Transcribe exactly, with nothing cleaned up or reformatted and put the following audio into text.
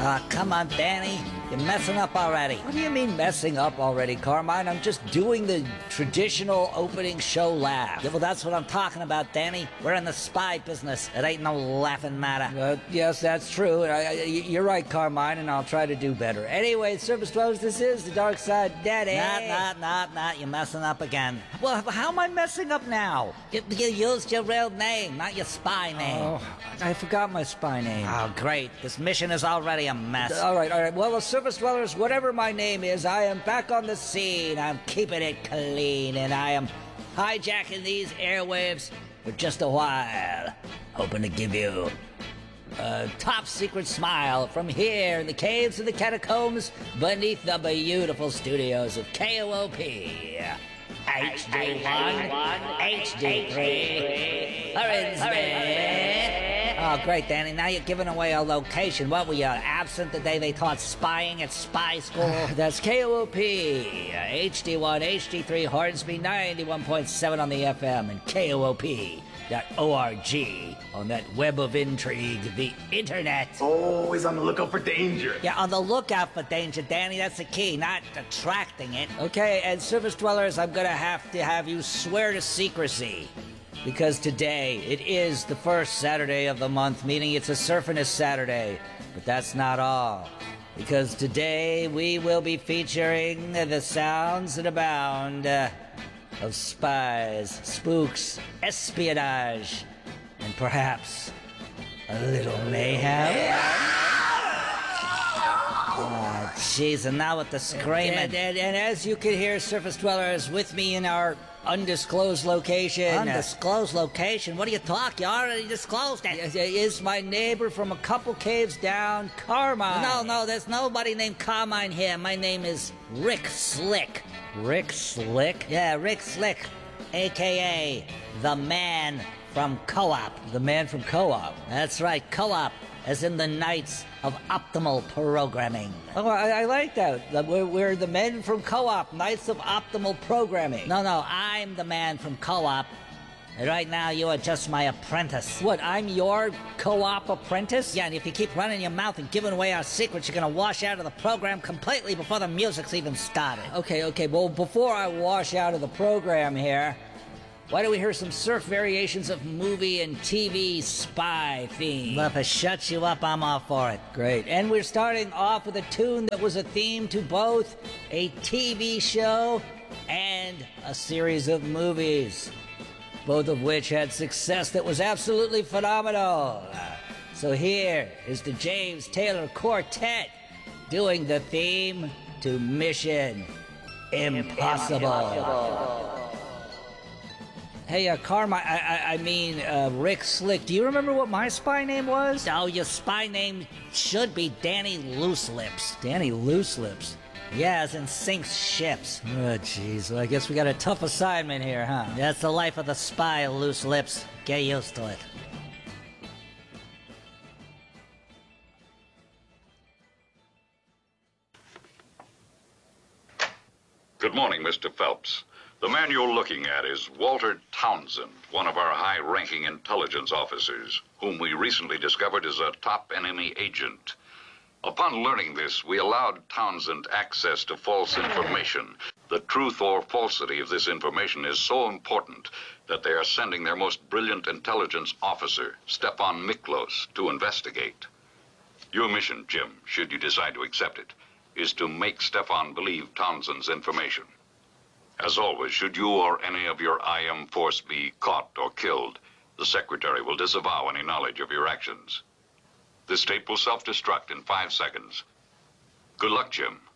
Ah, come on, Danny. You're messing up already. What do you mean messing up already, Carmine? I'm just doing the traditional opening show laugh. Yeah, well, that's what I'm talking about, Danny. We're in the spy business. It ain't no laughing matter. Uh, yes, that's true. I, I, you're right, Carmine, and I'll try to do better. Anyway, Surface Dwellers, this is the Dark Side Daddy. Not, not, not, not. You're messing up again. Well, how am I messing up now? You, you used your real name, not your spy name. Oh, I forgot my spy name. Oh, great. This mission is already a mess. All right, all right. Well, the Surface Dwellers, whatever my name is, I am back on the scene. I'm keeping it clean, and I am hijacking these airwaves for just a while, hoping to give you a top secret smile from here in the caves of the catacombs beneath the beautiful studios of K O O P. H D one, H D three, Hurrinsmith. Oh, great, Danny. Now you're giving away our location. What, were you absent the day they taught spying at spy school? That's K O O P, H D one, H D three, Hornsby ninety-one point seven on the F M, and K O O P dot org on that web of intrigue, the internet. Always on the lookout for danger. Yeah, on the lookout for danger, Danny. That's the key, not attracting it. Okay, and Surface Dwellers, I'm gonna have to have you swear to secrecy. Because today, it is the first Saturday of the month, meaning it's a Surfinist Saturday. But that's not all. Because today, we will be featuring the sounds that abound uh, of spies, spooks, espionage, and perhaps a little mayhem. Oh, jeez, and now with the screaming. And, and, and as you can hear, Surface Dwellers, with me in our undisclosed location. Undisclosed location? What are you talking? You already disclosed it. Is my neighbor from a couple caves down, Carmine. No, no, there's nobody named Carmine here. My name is Rick Slick. Rick Slick? Yeah, Rick Slick, a k a the man from Co-op. The man from Co-op? That's right, Co-op, as in the Knights of Optimal Programming. Oh, I, I like that. We're, we're the men from Co-op, Knights of Optimal Programming. No, no, I'm the man from Co-op. And right now, you are just my apprentice. What, I'm your Co-op apprentice? Yeah, and if you keep running your mouth and giving away our secrets, you're gonna wash out of the program completely before the music's even started. Okay, okay, well, before I wash out of the program here, why don't we hear some surf variations of movie and T V spy themes? Well, if it shuts you up, I'm all for it. Great. And we're starting off with a tune that was a theme to both a T V show and a series of movies, both of which had success that was absolutely phenomenal. So here is the James Taylor Quartet doing the theme to Mission Impossible. Impossible. Hey, uh, Carmine, I, I, I mean, uh, Rick Slick, do you remember what my spy name was? Oh, your spy name should be Danny Looselips. Danny Looselips? Yeah, as in sinks ships. Oh, jeez, well, I guess we got a tough assignment here, huh? That's the life of the spy, Loose Lips. Get used to it. Good morning, Mister Phelps. The man you're looking at is Walter Townsend, one of our high-ranking intelligence officers, whom we recently discovered is a top enemy agent. Upon learning this, we allowed Townsend access to false information. The truth or falsity of this information is so important that they are sending their most brilliant intelligence officer, Stefan Miklos, to investigate. Your mission, Jim, should you decide to accept it, is to make Stefan believe Townsend's information. As always, should you or any of your I M force be caught or killed, the Secretary will disavow any knowledge of your actions. This tape will self-destruct in five seconds. Good luck, Jim.